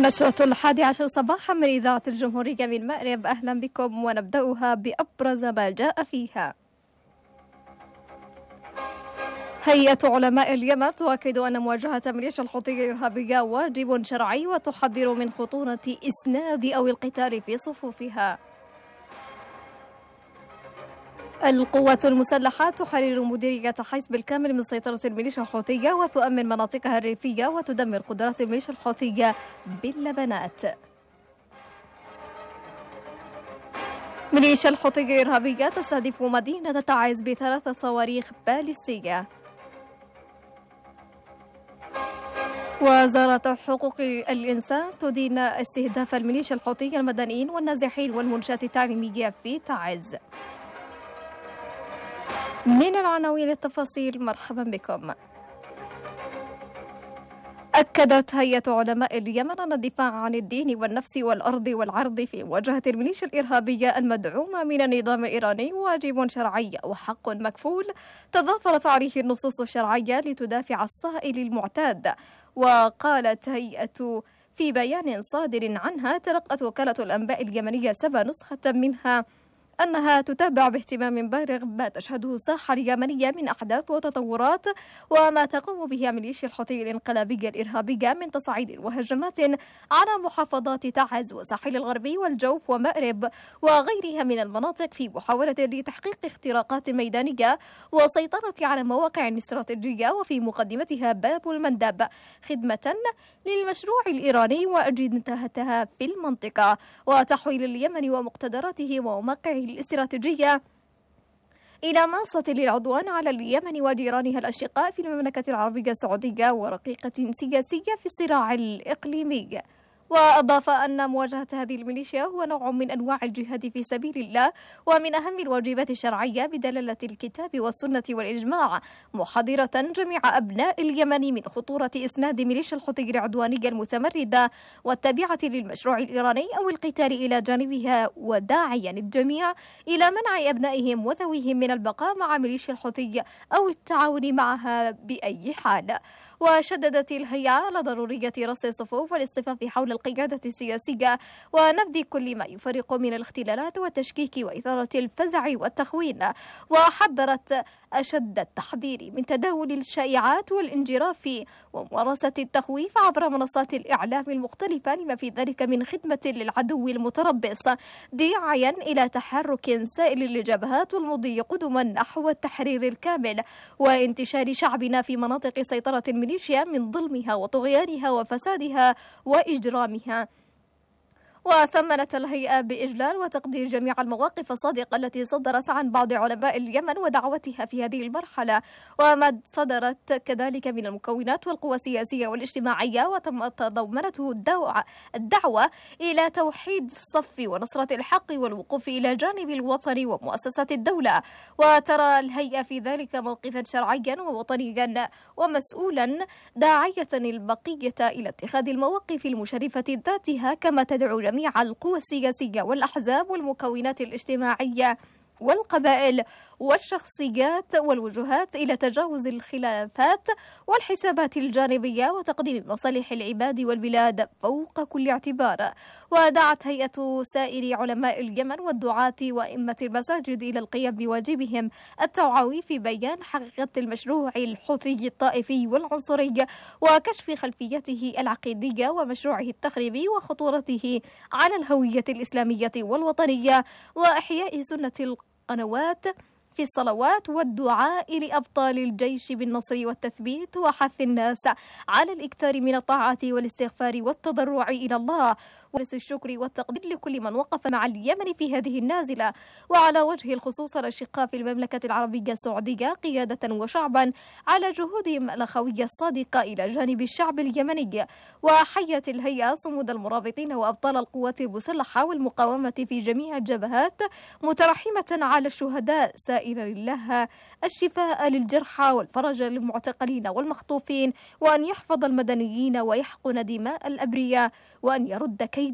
نشرة 11 صباحا من إذاعة الجمهورية من المأرب. أهلا بكم ونبدأها بأبرز ما جاء فيها. هيئة علماء اليمن تؤكد أن مواجهة ميليشيا الحوثي الإرهابية واجب شرعي وتحذر من خطورة إسناد أو القتال في صفوفها. القوات المسلحة تحرر مديرية حيث بالكامل من سيطرة الميليشيا الحوثية وتؤمن مناطقها الريفية وتدمر قدرات الميليشيا الحوثية باللبنات. ميليشيا الحوثي الإرهابية تستهدف مدينة تعز ب3 صواريخ باليستية. وزارة حقوق الإنسان تدين استهداف الميليشيا الحوثية المدنيين والنازحين والمنشآت التعليمية في تعز. من العناوين للتفاصيل، مرحبا بكم. أكدت هيئة علماء اليمن أن الدفاع عن الدين والنفس والأرض والعرض في مواجهة الميليشيا الإرهابية المدعومة من النظام الإيراني واجب شرعي وحق مكفول تضافرت عليه النصوص الشرعية لتدافع الصائل المعتاد. وقالت هيئة في بيان صادر عنها: تلقت وكالة الأنباء اليمنية 7 نسخة منها أنها تتابع باهتمام بالغ ما تشهده الساحة اليمنية من أحداث وتطورات وما تقوم به ميليشيا الحوثي الانقلابية الإرهابية من تصعيد وهجمات على محافظات تعز والساحل الغربي والجوف ومأرب وغيرها من المناطق في محاولة لتحقيق اختراقات ميدانية وسيطرة على مواقع استراتيجية، وفي مقدمتها باب المندب، خدمة للمشروع الإيراني وأجندتها في المنطقة وتحويل اليمن ومقتدراته ومواقعه الاستراتيجية إلى منصة للعدوان على اليمن وجيرانها الأشقاء في المملكة العربية السعودية ورقيقة سياسية في الصراع الإقليمي. وأضاف أن مواجهة هذه الميليشيا هو نوع من أنواع الجهاد في سبيل الله ومن أهم الواجبات الشرعية بدلالة الكتاب والسنة والإجماع، محذرة جميع أبناء اليمن من خطورة إسناد ميليشيا الحوثي العدوانية المتمردة والتابعة للمشروع الإيراني أو القتال إلى جانبها، وداعيا الجميع إلى منع أبنائهم وذويهم من البقاء مع ميليشيا الحوثي أو التعاون معها بأي حال. وشددت الهيئة على ضرورية رص الصفوف والاصطفاف حول القيادة السياسية ونبذ كل ما يفرق من الاختلالات والتشكيك وإثارة الفزع والتخوين، وحذرت أشد التحذير من تداول الشائعات والانجراف وممارسة التخويف عبر منصات الإعلام المختلفة لما في ذلك من خدمة للعدو المتربص، داعيا إلى تحرك سائل للجبهات والمضي قدما نحو التحرير الكامل وانتشار شعبنا في مناطق سيطرة الميليشيا من ظلمها وطغيانها وفسادها وإجرامها. وثمنت الهيئة بإجلال وتقدير جميع المواقف الصادقة التي صدرت عن بعض علماء اليمن ودعوتها في هذه المرحلة، وما صدرت كذلك من المكونات والقوى السياسية والاجتماعية، وتضمنته الدعوة إلى توحيد الصف ونصرة الحق والوقوف إلى جانب الوطن ومؤسسات الدولة. وترى الهيئة في ذلك موقفا شرعيا ووطنيا ومسؤولا، داعية البقية إلى اتخاذ المواقف المشرفة ذاتها، كما تدعو جميع القوى السياسية والأحزاب والمكونات الاجتماعية والقبائل والشخصيات والوجهات إلى تجاوز الخلافات والحسابات الجانبية وتقديم مصالح العباد والبلاد فوق كل اعتبار. ودعت هيئة سائر علماء اليمن والدعاة وأئمة المساجد إلى القيام بواجبهم التوعوي في بيان حقيقة المشروع الحوثي الطائفي والعنصري وكشف خلفيته العقيدية ومشروعه التخريبي وخطورته على الهوية الإسلامية والوطنية، وإحياء سنة القنوات في الصلوات والدعاء لأبطال الجيش بالنصر والتثبيت، وحث الناس على الإكثار من الطاعة والاستغفار والتضرع إلى الله ولس الشكر والتقدير لكل من وقف مع اليمن في هذه النازلة، وعلى وجه الخصوص الأشقاء في المملكة العربية السعودية قيادة وشعبا على جهودهم الأخوية الصادقة إلى جانب الشعب اليمني. وحيت الهيئة صمود المرابطين وأبطال القوات المسلحة والمقاومة في جميع الجبهات، مترحمة على الشهداء سائلا الله الشفاء للجرحى والفرج للمعتقلين والمخطوفين، وأن يحفظ المدنيين ويحقن دماء الأبرياء، وأن يرد كيد